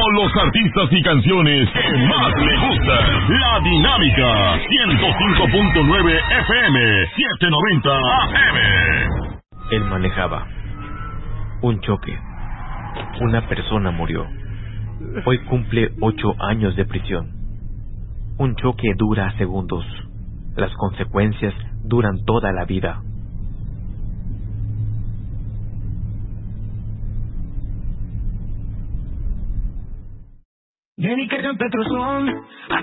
con los artistas y canciones que más le gustan. La Dinámica 105.9 FM, 790 AM. Él manejaba. Un choque. Una persona murió. Hoy cumple 8 años de prisión. Un choque dura segundos. Las consecuencias duran toda la vida. Ven y carga Petrozón,